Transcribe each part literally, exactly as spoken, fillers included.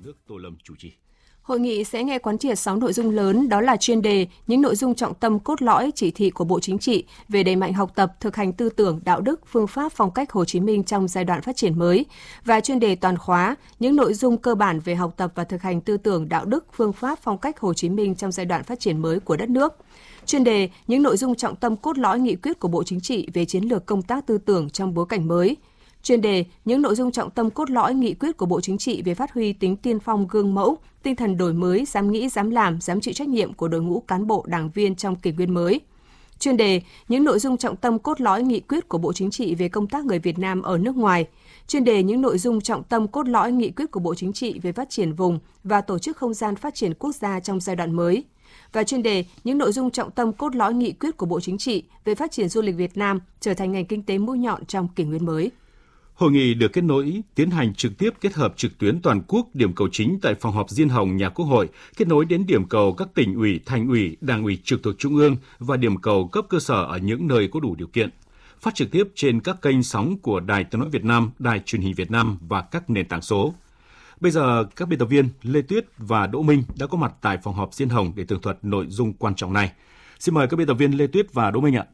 nước Tô Lâm chủ trì. Hội nghị sẽ nghe quán triệt sáu nội dung lớn, đó là chuyên đề, những nội dung trọng tâm cốt lõi chỉ thị của Bộ Chính trị về đẩy mạnh học tập, thực hành tư tưởng, đạo đức, phương pháp, phong cách Hồ Chí Minh trong giai đoạn phát triển mới, và chuyên đề toàn khóa, những nội dung cơ bản về học tập và thực hành tư tưởng, đạo đức, phương pháp, phong cách Hồ Chí Minh trong giai đoạn phát triển mới của đất nước. Chuyên đề, những nội dung trọng tâm cốt lõi nghị quyết của Bộ Chính trị về chiến lược công tác tư tưởng trong bối cảnh mới. Chuyên đề, những nội dung trọng tâm cốt lõi nghị quyết của Bộ Chính trị về phát huy tính tiên phong gương mẫu, tinh thần đổi mới, dám nghĩ, dám làm, dám chịu trách nhiệm của đội ngũ cán bộ, đảng viên trong kỷ nguyên mới. Chuyên đề, những nội dung trọng tâm cốt lõi nghị quyết của Bộ Chính trị về công tác người Việt Nam ở nước ngoài. Chuyên đề, những nội dung trọng tâm cốt lõi nghị quyết của Bộ Chính trị về phát triển vùng và tổ chức không gian phát triển quốc gia trong giai đoạn mới. Và chuyên đề, những nội dung trọng tâm cốt lõi nghị quyết của Bộ Chính trị về phát triển du lịch Việt Nam trở thành ngành kinh tế mũi nhọn trong kỷ nguyên mới. Hội nghị được kết nối, tiến hành trực tiếp kết hợp trực tuyến toàn quốc, điểm cầu chính tại phòng họp Diên Hồng nhà Quốc hội, kết nối đến điểm cầu các tỉnh ủy, thành ủy, đảng ủy trực thuộc trung ương và điểm cầu cấp cơ sở ở những nơi có đủ điều kiện. Phát trực tiếp trên các kênh sóng của Đài Tiếng nói Việt Nam, Đài Truyền hình Việt Nam và các nền tảng số. Bây giờ, các biên tập viên Lê Tuyết và Đỗ Minh đã có mặt tại phòng họp Diên Hồng để tường thuật nội dung quan trọng này. Xin mời các biên tập viên Lê Tuyết và Đỗ Minh ạ.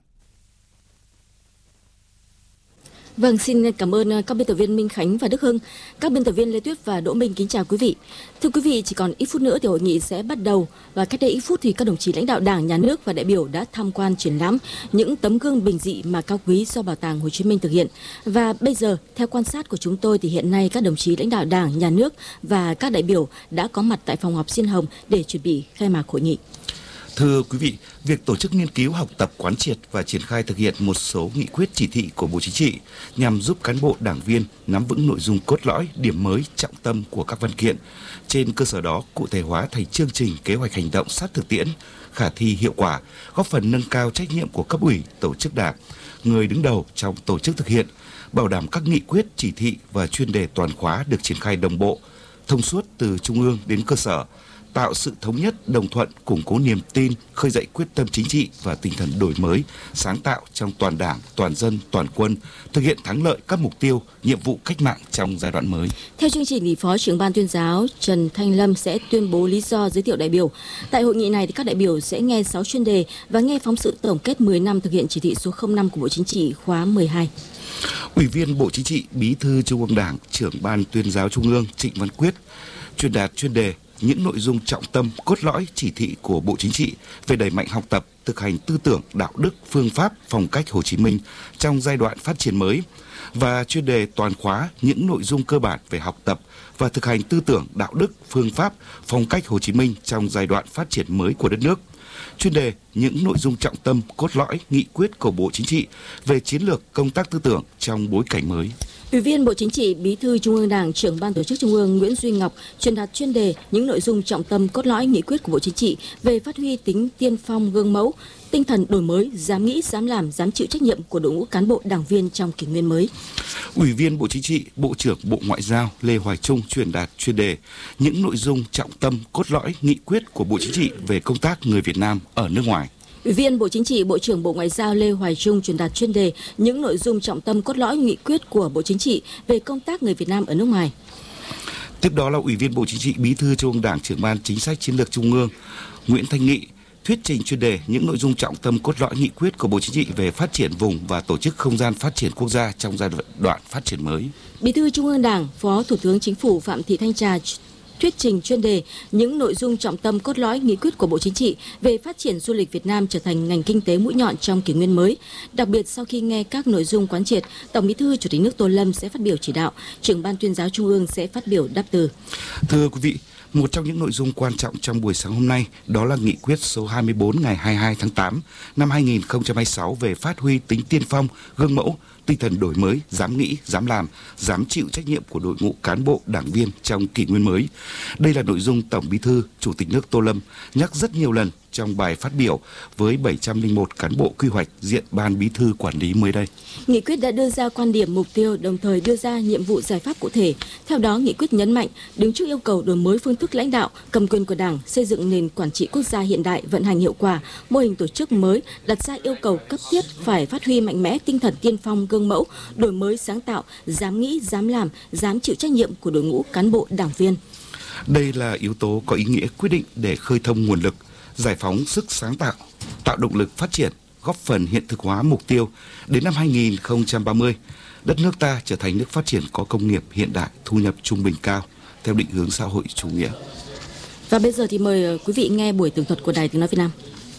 Vâng, xin cảm ơn các biên tập viên Minh Khánh và Đức Hưng. Các biên tập viên Lê Tuyết và Đỗ Minh kính chào quý vị. Thưa quý vị, chỉ còn ít phút nữa thì hội nghị sẽ bắt đầu, và cách đây ít phút thì các đồng chí lãnh đạo Đảng, Nhà nước và đại biểu đã tham quan triển lãm những tấm gương bình dị mà cao quý do Bảo tàng Hồ Chí Minh thực hiện. Và bây giờ, theo quan sát của chúng tôi thì hiện nay các đồng chí lãnh đạo Đảng, Nhà nước và các đại biểu đã có mặt tại phòng họp Diên Hồng để chuẩn bị khai mạc hội nghị. Thưa quý vị, việc tổ chức nghiên cứu, học tập, quán triệt và triển khai thực hiện một số nghị quyết, chỉ thị của Bộ Chính trị nhằm giúp cán bộ, đảng viên nắm vững nội dung cốt lõi, điểm mới, trọng tâm của các văn kiện. Trên cơ sở đó, cụ thể hóa thành chương trình, kế hoạch hành động sát thực tiễn, khả thi, hiệu quả, góp phần nâng cao trách nhiệm của cấp ủy, tổ chức đảng, người đứng đầu trong tổ chức thực hiện, bảo đảm các nghị quyết, chỉ thị và chuyên đề toàn khóa được triển khai đồng bộ, thông suốt từ trung ương đến cơ sở, tạo sự thống nhất, đồng thuận, củng cố niềm tin, khơi dậy quyết tâm chính trị và tinh thần đổi mới, sáng tạo trong toàn Đảng, toàn dân, toàn quân, thực hiện thắng lợi các mục tiêu, nhiệm vụ cách mạng trong giai đoạn mới. Theo chương trình thì Phó trưởng Ban Tuyên giáo Trần Thanh Lâm sẽ tuyên bố lý do giới thiệu đại biểu. Tại hội nghị này thì các đại biểu sẽ nghe sáu chuyên đề và nghe phóng sự tổng kết mười năm thực hiện chỉ thị số không năm của Bộ Chính trị khóa mười hai. Ủy viên Bộ Chính trị, Bí thư Trung ương Đảng, Trưởng Ban Tuyên giáo Trung ương Trịnh Văn Quyết truyền đạt chuyên đề những nội dung trọng tâm cốt lõi chỉ thị của Bộ Chính trị về đẩy mạnh học tập, thực hành tư tưởng, đạo đức, phương pháp, phong cách Hồ Chí Minh trong giai đoạn phát triển mới, và chuyên đề toàn khóa những nội dung cơ bản về học tập và thực hành tư tưởng, đạo đức, phương pháp, phong cách Hồ Chí Minh trong giai đoạn phát triển mới của đất nước. Chuyên đề những nội dung trọng tâm cốt lõi nghị quyết của Bộ Chính trị về chiến lược công tác tư tưởng trong bối cảnh mới. Ủy viên Bộ Chính trị, Bí thư Trung ương Đảng, Trưởng Ban Tổ chức Trung ương Nguyễn Duy Ngọc truyền đạt chuyên đề những nội dung trọng tâm cốt lõi nghị quyết của Bộ Chính trị về phát huy tính tiên phong gương mẫu, tinh thần đổi mới, dám nghĩ, dám làm, dám chịu trách nhiệm của đội ngũ cán bộ, đảng viên trong kỷ nguyên mới. Ủy viên Bộ Chính trị, Bộ trưởng Bộ Ngoại giao Lê Hoài Trung truyền đạt chuyên đề những nội dung trọng tâm cốt lõi nghị quyết của Bộ Chính trị về công tác người Việt Nam ở nước ngoài. Ủy viên Bộ Chính trị, Bộ trưởng Bộ Ngoại giao Lê Hoài Trung truyền đạt chuyên đề những nội dung trọng tâm cốt lõi nghị quyết của Bộ Chính trị về công tác người Việt Nam ở nước ngoài. Tiếp đó là Ủy viên Bộ Chính trị, Bí thư Trung ương Đảng, Trưởng Ban Chính sách Chiến lược Trung ương Nguyễn Thanh Nghị thuyết trình chuyên đề những nội dung trọng tâm cốt lõi nghị quyết của Bộ Chính trị về phát triển vùng và tổ chức không gian phát triển quốc gia trong giai đoạn phát triển mới. Bí thư Trung ương Đảng, Phó Thủ tướng Chính phủ Phạm Thị Thanh Trà thuyết trình chuyên đề những nội dung trọng tâm cốt lõi nghị quyết của Bộ Chính trị về phát triển du lịch Việt Nam trở thành ngành kinh tế mũi nhọn trong kỷ nguyên mới. Đặc biệt, sau khi nghe các nội dung quán triệt, Tổng Bí thư Chủ tịch nước Tô Lâm sẽ phát biểu chỉ đạo, Trưởng Ban Tuyên giáo Trung ương sẽ phát biểu đáp từ. Thưa quý vị, một trong những nội dung quan trọng trong buổi sáng hôm nay đó là nghị quyết số hai mươi bốn ngày hai mươi hai tháng tám năm hai nghìn không trăm hai mươi sáu về phát huy tính tiên phong, gương mẫu, tinh thần đổi mới, dám nghĩ, dám làm, dám chịu trách nhiệm của đội ngũ cán bộ, đảng viên trong kỷ nguyên mới. Đây là nội dung Tổng Bí thư, Chủ tịch nước Tô Lâm nhắc rất nhiều lần trong bài phát biểu với bảy trăm lẻ một cán bộ quy hoạch diện Ban Bí thư quản lý mới đây. Nghị quyết đã đưa ra quan điểm, mục tiêu, đồng thời đưa ra nhiệm vụ, giải pháp cụ thể. Theo đó, nghị quyết nhấn mạnh đứng trước yêu cầu đổi mới phương thức lãnh đạo, cầm quyền của Đảng, xây dựng nền quản trị quốc gia hiện đại, vận hành hiệu quả, mô hình tổ chức mới, đặt ra yêu cầu cấp thiết phải phát huy mạnh mẽ tinh thần tiên phong, gương mẫu, đổi mới sáng tạo, dám nghĩ, dám làm, dám chịu trách nhiệm của đội ngũ cán bộ, đảng viên. Đây là yếu tố có ý nghĩa quyết định để khơi thông nguồn lực, giải phóng sức sáng tạo, tạo động lực phát triển, góp phần hiện thực hóa mục tiêu đến năm hai nghìn không trăm ba mươi, đất nước ta trở thành nước phát triển có công nghiệp hiện đại, thu nhập trung bình cao theo định hướng xã hội chủ nghĩa. Và bây giờ thì mời quý vị nghe buổi tường thuật của Đài Tiếng nói Việt Nam.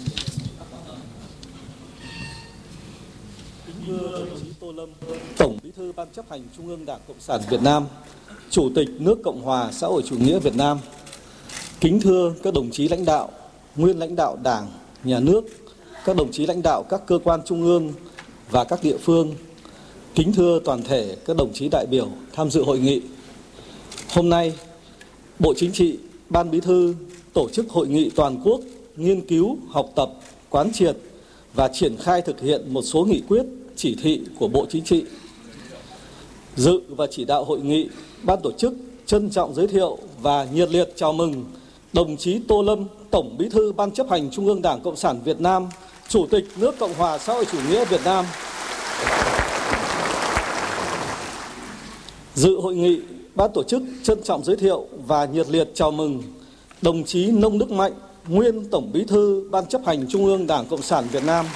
Kính thưa đồng chí Tô Lâm, Tổng Bí thư Ban Chấp hành Trung ương Đảng Cộng sản Việt Nam, Chủ tịch nước Cộng hòa xã hội chủ nghĩa Việt Nam. Kính thưa các đồng chí lãnh đạo, nguyên lãnh đạo Đảng, Nhà nước, các đồng chí lãnh đạo các cơ quan trung ương và các địa phương. Kính thưa toàn thể các đồng chí đại biểu tham dự hội nghị. Hôm nay, Bộ Chính trị, Ban Bí thư tổ chức hội nghị toàn quốc nghiên cứu, học tập, quán triệt và triển khai thực hiện một số nghị quyết, chỉ thị của Bộ Chính trị. Dự và chỉ đạo hội nghị, ban tổ chức trân trọng giới thiệu và nhiệt liệt chào mừng đồng chí Tô Lâm, Tổng Bí thư Ban Chấp hành Trung ương Đảng Cộng sản Việt Nam, Chủ tịch nước Cộng hòa xã hội chủ nghĩa Việt Nam. Dự hội nghị, ban tổ chức trân trọng giới thiệu và nhiệt liệt chào mừng đồng chí Nông Đức Mạnh, nguyên Tổng Bí thư Ban Chấp hành Trung ương Đảng Cộng sản Việt Nam.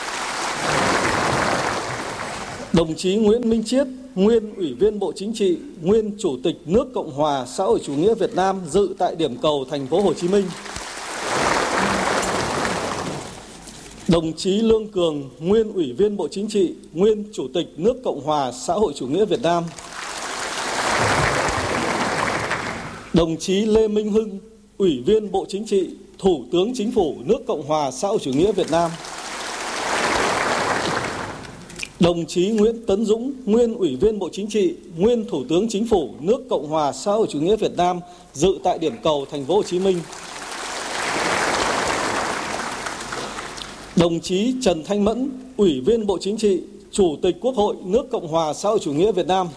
Đồng chí Nguyễn Minh Chiết, nguyên Ủy viên Bộ Chính trị, nguyên Chủ tịch nước Cộng hòa xã hội chủ nghĩa Việt Nam dự tại điểm cầu thành phố Hồ Chí Minh. Đồng chí Lương Cường, nguyên Ủy viên Bộ Chính trị, nguyên Chủ tịch nước Cộng hòa xã hội chủ nghĩa Việt Nam. Đồng chí Lê Minh Hưng, Ủy viên Bộ Chính trị, Thủ tướng Chính phủ nước Cộng hòa xã hội chủ nghĩa Việt Nam. Đồng chí Nguyễn Tấn Dũng, nguyên Ủy viên Bộ Chính trị, nguyên Thủ tướng Chính phủ nước Cộng hòa xã hội chủ nghĩa Việt Nam dự tại điểm cầu thành phố Hồ Chí Minh. Đồng chí Trần Thanh Mẫn, Ủy viên Bộ Chính trị, Chủ tịch Quốc hội nước Cộng hòa xã hội chủ nghĩa Việt Nam.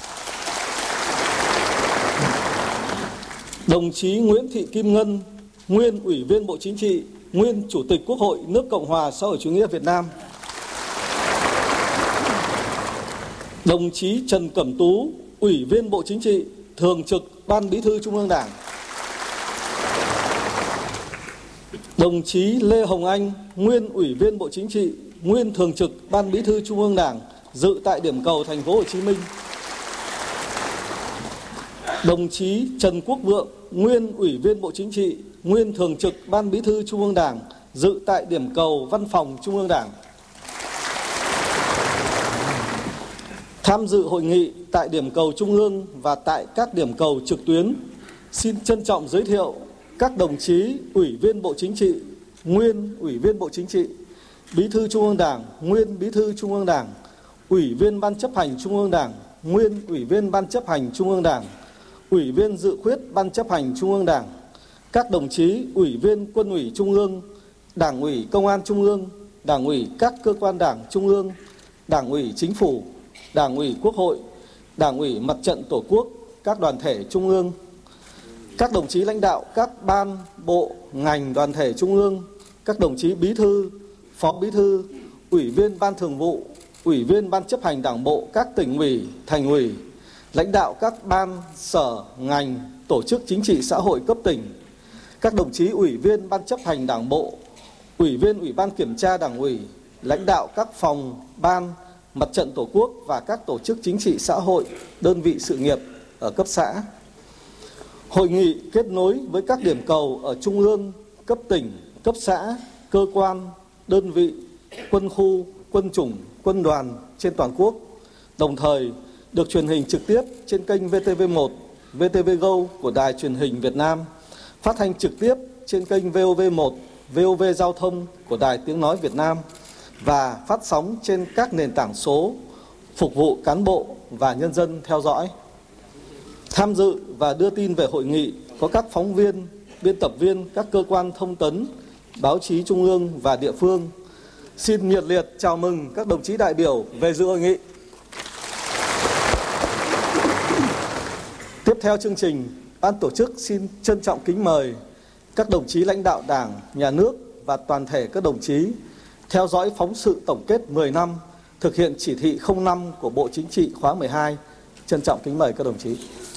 Đồng chí Nguyễn Thị Kim Ngân, nguyên Ủy viên Bộ Chính trị, nguyên Chủ tịch Quốc hội nước Cộng hòa xã hội chủ nghĩa Việt Nam. Đồng chí Trần Cẩm Tú, Ủy viên Bộ Chính trị, Thường trực Ban Bí thư Trung ương Đảng. Đồng chí Lê Hồng Anh, nguyên Ủy viên Bộ Chính trị, nguyên Thường trực Ban Bí thư Trung ương Đảng dự tại điểm cầu thành phố Hồ Chí Minh. Đồng chí Trần Quốc Vượng, nguyên Ủy viên Bộ Chính trị, nguyên Thường trực Ban Bí thư Trung ương Đảng dự tại điểm cầu Văn phòng Trung ương Đảng. Tham dự hội nghị tại điểm cầu Trung ương và tại các điểm cầu trực tuyến, xin trân trọng giới thiệu các đồng chí Ủy viên Bộ Chính trị, nguyên Ủy viên Bộ Chính trị, Bí thư Trung ương Đảng, nguyên Bí thư Trung ương Đảng, Ủy viên Ban Chấp hành Trung ương Đảng, nguyên Ủy viên Ban Chấp hành Trung ương Đảng, Ủy viên dự khuyết Ban Chấp hành Trung ương Đảng, các đồng chí Ủy viên Quân ủy Trung ương, Đảng ủy Công an Trung ương, Đảng ủy các cơ quan Đảng Trung ương, Đảng ủy Chính phủ, Đảng ủy Quốc hội, Đảng ủy Mặt trận Tổ quốc, các đoàn thể Trung ương, các đồng chí lãnh đạo các ban, bộ, ngành, đoàn thể Trung ương, các đồng chí Bí thư, Phó Bí thư, Ủy viên Ban Thường vụ, Ủy viên Ban Chấp hành Đảng bộ các tỉnh ủy, thành ủy, lãnh đạo các ban, sở, ngành, tổ chức chính trị xã hội cấp tỉnh, các đồng chí Ủy viên Ban Chấp hành Đảng bộ, Ủy viên Ủy ban Kiểm tra Đảng ủy, lãnh đạo các phòng, ban, Mặt trận Tổ quốc và các tổ chức chính trị xã hội, đơn vị sự nghiệp ở cấp xã. Hội nghị kết nối với các điểm cầu ở Trung ương, cấp tỉnh, cấp xã, cơ quan, đơn vị, quân khu, quân chủng, quân đoàn trên toàn quốc, đồng thời được truyền hình trực tiếp trên kênh vê tê vê một, vê tê vê Go của Đài Truyền hình Việt Nam, phát thanh trực tiếp trên kênh vê o vê một, vê o vê Giao thông của Đài Tiếng nói Việt Nam và phát sóng trên các nền tảng số phục vụ cán bộ và nhân dân theo dõi. Tham dự và đưa tin về hội nghị có các phóng viên, biên tập viên các cơ quan thông tấn, báo chí trung ương và địa phương. Xin nhiệt liệt chào mừng các đồng chí đại biểu về dự hội nghị. Tiếp theo chương trình, ban tổ chức xin trân trọng kính mời các đồng chí lãnh đạo Đảng, Nhà nước và toàn thể các đồng chí theo dõi phóng sự tổng kết mười năm thực hiện chỉ thị không năm của Bộ Chính trị khóa mười hai. Trân trọng kính mời các đồng chí.